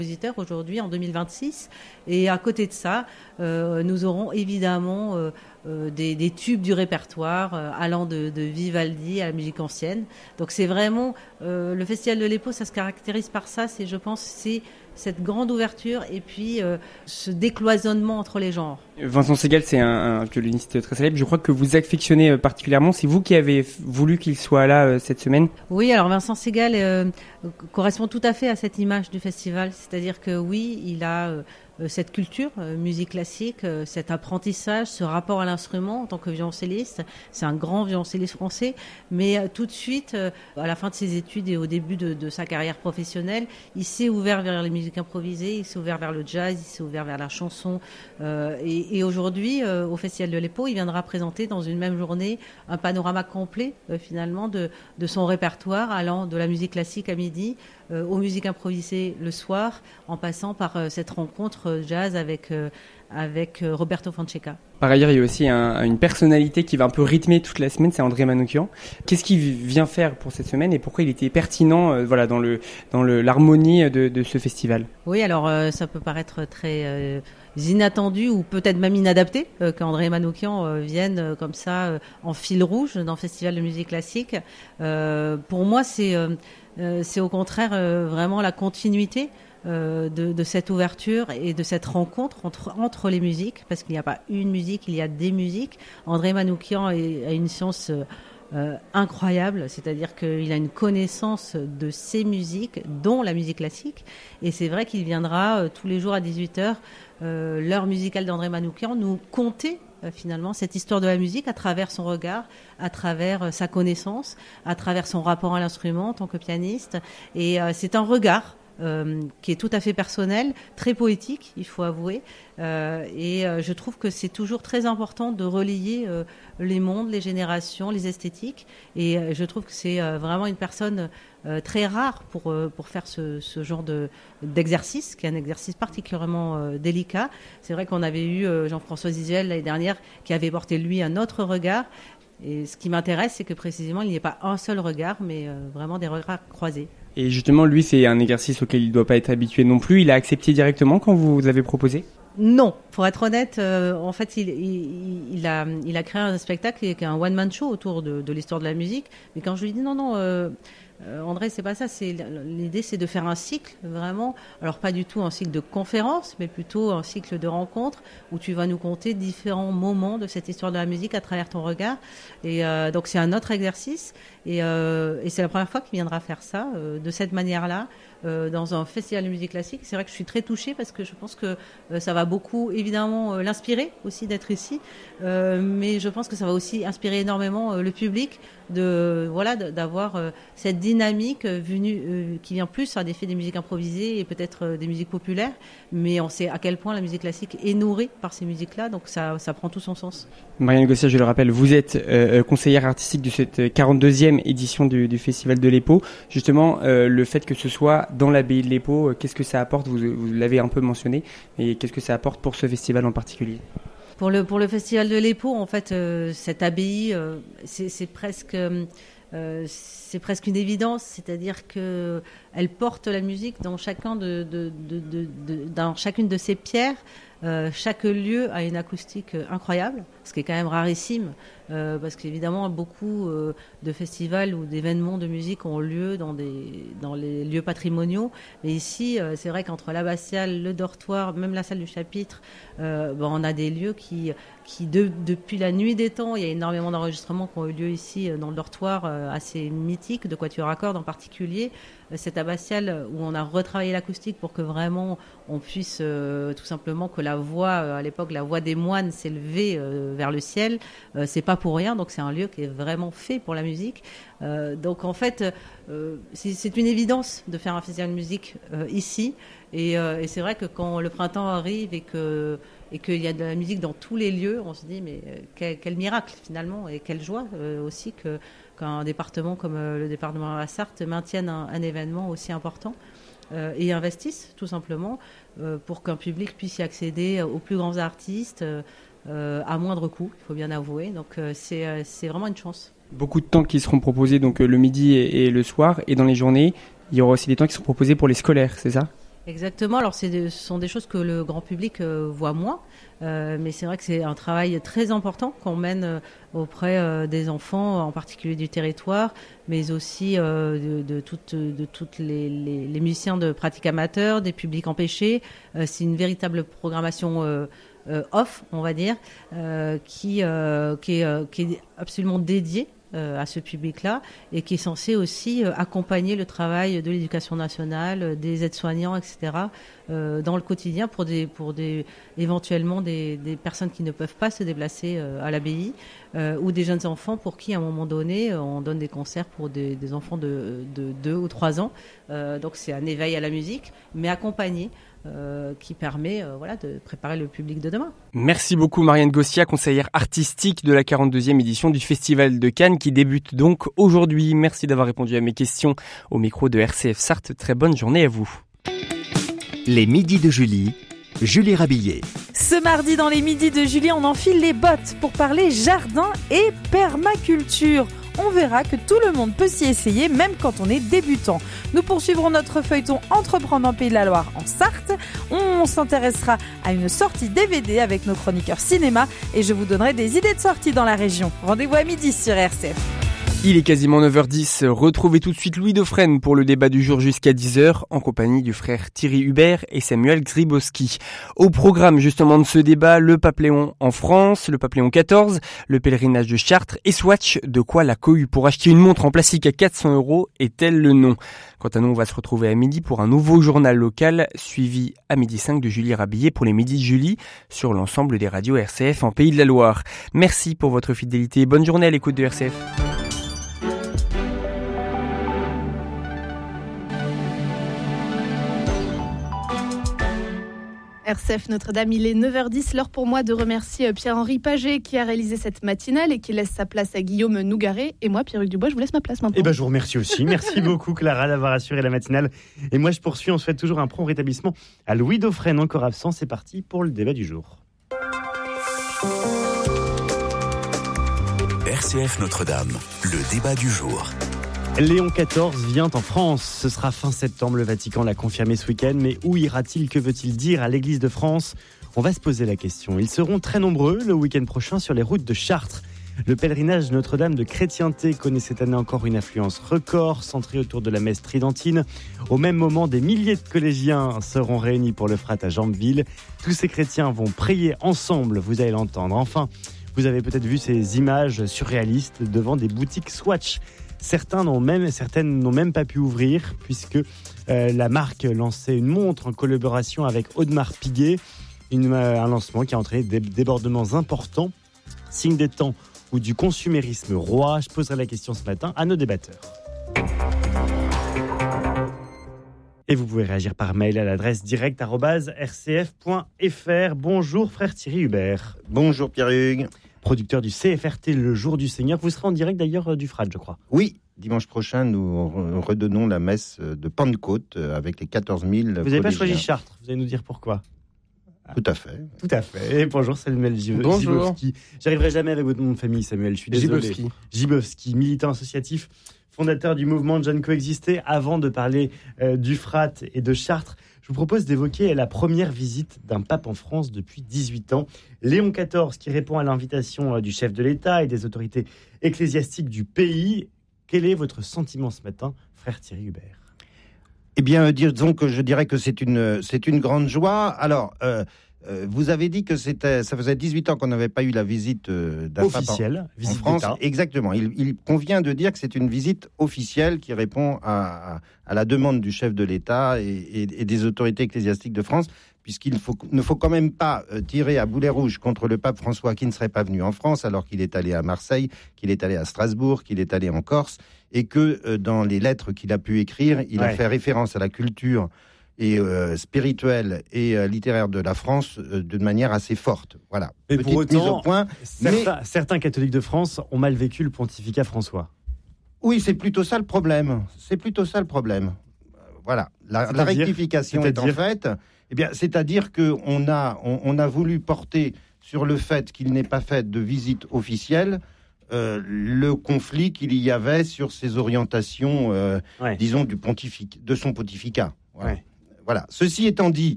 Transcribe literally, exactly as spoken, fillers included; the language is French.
compositeurs aujourd'hui en deux mille vingt-six. Et à côté de ça, euh, nous aurons évidemment euh, euh, des, des tubes du répertoire euh, allant de, de Vivaldi à la musique ancienne. Donc c'est vraiment euh, le Festival de l'E P O, ça se caractérise par ça. C'est, je pense, c'est cette grande ouverture et puis euh, ce décloisonnement entre les genres. Vincent Segal, c'est un, un violoniste très célèbre. Je crois que vous affectionnez particulièrement. C'est vous qui avez voulu qu'il soit là euh, cette semaine. Oui, alors Vincent Segal euh, correspond tout à fait à cette image du festival. C'est-à-dire que oui, il a euh, cette culture, euh, musique classique, euh, cet apprentissage, ce rapport à l'instrument en tant que violoncelliste. C'est un grand violoncelliste français. Mais euh, tout de suite, euh, à la fin de ses études et au début de, de sa carrière professionnelle, il s'est ouvert vers les musiques improvisées, il s'est ouvert vers le jazz, il s'est ouvert vers la chanson. Euh, et, et aujourd'hui, euh, au Festival de l'E P O, il viendra présenter dans une même journée un panorama complet, euh, finalement, de, de son répertoire, allant de la musique classique à midi, euh, aux musiques improvisées le soir, en passant par euh, cette rencontre euh, jazz avec, euh, avec euh, Roberto Fonseca. Par ailleurs, il y a aussi un, une personnalité qui va un peu rythmer toute la semaine, c'est André Manoukian. Qu'est-ce qu'il vient faire pour cette semaine et pourquoi il était pertinent euh, voilà, dans, le, dans le, l'harmonie de, de ce festival? Oui, alors euh, ça peut paraître très euh, inattendu ou peut-être même inadapté euh, qu'André Manoukian euh, vienne euh, comme ça euh, en fil rouge dans le Festival de musique classique. Euh, pour moi, c'est, euh, euh, c'est au contraire euh, vraiment la continuité Euh, de, de cette ouverture et de cette rencontre entre, entre les musiques, parce qu'il n'y a pas une musique, il y a des musiques. André Manoukian a une science euh, incroyable, c'est-à-dire qu'il a une connaissance de ces musiques, dont la musique classique, et c'est vrai qu'il viendra euh, tous les jours à dix-huit heures, euh, l'heure musicale d'André Manoukian, nous conter euh, finalement cette histoire de la musique à travers son regard, à travers euh, sa connaissance, à travers son rapport à l'instrument en tant que pianiste, et euh, c'est un regard Euh, qui est tout à fait personnel, très poétique, il faut avouer. Euh, et euh, je trouve que c'est toujours très important de relier euh, les mondes, les générations, les esthétiques. Et euh, je trouve que c'est euh, vraiment une personne euh, très rare pour, euh, pour faire ce, ce genre de, d'exercice, qui est un exercice particulièrement euh, délicat. C'est vrai qu'on avait eu euh, Jean-François Zizuel l'année dernière, qui avait porté, lui, un autre regard. Et ce qui m'intéresse, c'est que précisément, il n'y ait pas un seul regard, mais euh, vraiment des regards croisés. Et justement, lui, c'est un exercice auquel il ne doit pas être habitué non plus. Il a accepté directement quand vous avez proposé ? Non, pour être honnête, euh, en fait, il, il, il, a, il a créé un spectacle qui est un one-man show autour de, de l'histoire de la musique. Mais quand je lui dis non, non, euh, euh, André, c'est pas ça. C'est, l'idée, c'est de faire un cycle, vraiment. Alors, pas du tout un cycle de conférences, mais plutôt un cycle de rencontres où tu vas nous conter différents moments de cette histoire de la musique à travers ton regard. Et euh, donc, c'est un autre exercice. Et, euh, et c'est la première fois qu'il viendra faire ça, euh, de cette manière-là. Euh, dans un festival de musique classique. C'est vrai que je suis très touchée parce que je pense que euh, ça va beaucoup évidemment euh, l'inspirer aussi d'être ici, euh, mais je pense que ça va aussi inspirer énormément euh, le public de voilà de, d'avoir euh, cette dynamique euh, venue euh, qui vient plus à l'effet des musiques improvisées et peut-être euh, des musiques populaires, mais on sait à quel point la musique classique est nourrie par ces musiques-là, donc ça, ça prend tout son sens. Marianne Gossière, je le rappelle, vous êtes euh, conseillère artistique de cette quarante-deuxième édition du, du Festival de l'E P O. Justement, euh, le fait que ce soit dans l'abbaye de l'E P O, qu'est-ce que ça apporte ? vous, vous l'avez un peu mentionné, mais qu'est-ce que ça apporte pour ce festival en particulier ? Pour le, pour le Festival de l'E P O, en fait, euh, cette abbaye, euh, c'est, c'est presque... Euh, c'est presque une évidence, c'est-à-dire qu'elle porte la musique dans, chacun de, de, de, de, de, dans chacune de ses pierres. Euh, chaque lieu a une acoustique incroyable, ce qui est quand même rarissime, euh, parce qu'évidemment beaucoup euh, de festivals ou d'événements de musique ont lieu dans, des, dans les lieux patrimoniaux. Mais ici, euh, c'est vrai qu'entre l'abbatiale, le dortoir, même la salle du chapitre, euh, bon, on a des lieux qui, qui de, depuis la nuit des temps, il y a énormément d'enregistrements qui ont eu lieu ici dans le dortoir, euh, assez mythique, de quatuor à cordes en particulier. Cette abbatiale où on a retravaillé l'acoustique pour que vraiment on puisse euh, tout simplement que la voix, euh, à l'époque la voix des moines s'élevait euh, vers le ciel, euh, c'est pas pour rien, donc c'est un lieu qui est vraiment fait pour la musique. Euh, donc en fait euh, c'est, c'est une évidence de faire un festival de musique euh, ici, et, euh, et c'est vrai que quand le printemps arrive et que et qu'il y a de la musique dans tous les lieux, on se dit mais euh, quel, quel miracle finalement, et quelle joie euh, aussi que qu'un département comme euh, le département de la Sarthe maintienne un, un événement aussi important euh, et investisse tout simplement euh, pour qu'un public puisse y accéder aux plus grands artistes euh, à moindre coût, il faut bien avouer. Donc euh, c'est, euh, c'est vraiment une chance. Beaucoup de temps qui seront proposés donc euh, le midi et, et le soir, et dans les journées, il y aura aussi des temps qui seront proposés pour les scolaires, c'est ça ? Exactement. Alors, c'est de, ce sont des choses que le grand public euh, voit moins, euh, mais c'est vrai que c'est un travail très important qu'on mène euh, auprès euh, des enfants, en particulier du territoire, mais aussi euh, de, de toutes, de toutes les, les, les musiciens de pratique amateur, des publics empêchés. Euh, c'est une véritable programmation euh, euh, off, on va dire, euh, qui, euh, qui, est, euh, qui est absolument dédiée à ce public-là et qui est censé aussi accompagner le travail de l'éducation nationale, des aides-soignants, et cetera, euh, dans le quotidien pour des, pour des, éventuellement des, des personnes qui ne peuvent pas se déplacer à l'abbaye euh, ou des jeunes enfants pour qui, à un moment donné, on donne des concerts pour des, des enfants de, de deux ou trois ans. Euh, donc c'est un éveil à la musique, mais accompagné. Euh, qui permet euh, voilà, de préparer le public de demain. Merci beaucoup Marianne Gossia, conseillère artistique de la quarante-deuxième édition du Festival de Cannes qui débute donc aujourd'hui. Merci d'avoir répondu à mes questions au micro de R C F Sarthe. Très bonne journée à vous. Les midis de Julie, Julie Rabillet. Ce mardi dans les midis de Julie, on enfile les bottes pour parler jardin et permaculture. On verra que tout le monde peut s'y essayer, même quand on est débutant. Nous poursuivrons notre feuilleton Entreprendre en Pays de la Loire en Sarthe. On s'intéressera à une sortie D V D avec nos chroniqueurs cinéma et je vous donnerai des idées de sortie dans la région. Rendez-vous à midi sur R C F. Il est quasiment neuf heures dix. Retrouvez tout de suite Louis Dauphren pour le débat du jour jusqu'à dix heures en compagnie du frère Thierry Hubert et Samuel Gribowski. Au programme justement de ce débat, le Papléon en France, le Papléon quatorze, le pèlerinage de Chartres et Swatch, de quoi la cohue pour acheter une montre en plastique à quatre cents euros est-elle le nom? Quant à nous, on va se retrouver à midi pour un nouveau journal local suivi à midi cinq de Julie Rabillet pour les midis de Julie sur l'ensemble des radios R C F en Pays de la Loire. Merci pour votre fidélité. Bonne journée à l'écoute de R C F. R C F Notre-Dame, il est neuf heures dix, l'heure pour moi de remercier Pierre-Henri Paget qui a réalisé cette matinale et qui laisse sa place à Guillaume Nougaret. Et moi, Pierre-Hugues Dubois, je vous laisse ma place maintenant. Eh ben, je vous remercie aussi. Merci beaucoup Clara d'avoir assuré la matinale. Et moi, je poursuis. On souhaite toujours un prompt rétablissement à Louis Dauphren, encore absent. C'est parti pour le débat du jour. R C F Notre-Dame, le débat du jour. Léon quatorze vient en France. Ce sera fin septembre, le Vatican l'a confirmé ce week-end. Mais où ira-t-il? Que veut-il dire à l'Église de France? On va se poser la question. Ils seront très nombreux le week-end prochain sur les routes de Chartres. Le pèlerinage Notre-Dame de Chrétienté connaît cette année encore une affluence record, centrée autour de la messe tridentine. Au même moment, des milliers de collégiens seront réunis pour le frat à Jambeville. Tous ces chrétiens vont prier ensemble, vous allez l'entendre. Enfin, vous avez peut-être vu ces images surréalistes devant des boutiques Swatch. Certains n'ont même, certaines n'ont même pas pu ouvrir puisque euh, la marque lançait une montre en collaboration avec Audemars Piguet, une, euh, un lancement qui a entraîné des débordements importants, signe des temps ou du consumérisme roi. Je poserai la question ce matin à nos débatteurs. Et vous pouvez réagir par mail à l'adresse direct arobase r c f point f r. Bonjour frère Thierry Hubert. Bonjour Pierre-Hugues. Producteur du C F R T Le Jour du Seigneur. Vous serez en direct d'ailleurs du F R A D, je crois. Oui, dimanche prochain, nous redonnons la messe de Pentecôte avec les quatorze mille. Vous n'avez pas choisi Chartres, vous allez nous dire pourquoi. Tout à fait. Tout à fait. Et bonjour Samuel Gib- Bonjour. Gibowski. J'arriverai jamais avec votre nom de famille, Samuel, je suis désolé. Gibowski. Gibowski, militant associatif, fondateur du mouvement Jeunes Coexister. Avant de parler euh, du F R A T et de Chartres, je vous propose d'évoquer la première visite d'un pape en France depuis dix-huit ans. Léon quatorze, qui répond à l'invitation du chef de l'État et des autorités ecclésiastiques du pays. Quel est votre sentiment ce matin, frère Thierry Hubert? Eh bien, disons que je dirais que c'est une, c'est une grande joie. Alors, euh, euh, vous avez dit que c'était, ça faisait dix-huit ans qu'on n'avait pas eu la visite euh, d'un officielle, pape en, visite en France. d'État. Exactement. Il, il convient de dire que c'est une visite officielle qui répond à, à, à la demande du chef de l'État et, et, et des autorités ecclésiastiques de France, puisqu'il faut, ne faut quand même pas euh, tirer à boulet rouge contre le pape François qui ne serait pas venu en France alors qu'il est allé à Marseille, qu'il est allé à Strasbourg, qu'il est allé en Corse, et que euh, dans les lettres qu'il a pu écrire, il ouais. a fait référence à la culture et euh, spirituelle et euh, littéraire de la France euh, de manière assez forte. Voilà. Mais Petite pour autant, mise au point. Certains, Mais... certains catholiques de France ont mal vécu le pontificat François. Oui, c'est plutôt ça le problème. C'est plutôt ça le problème. Voilà. La, la rectification est en fait... Eh bien, c'est-à-dire qu'on a, on, on a voulu porter sur le fait qu'il n'ait pas fait de visite officielle euh, le conflit qu'il y avait sur ses orientations, euh, ouais. disons, du pontific, de son pontificat. Voilà. Ouais. Voilà. Ceci étant dit,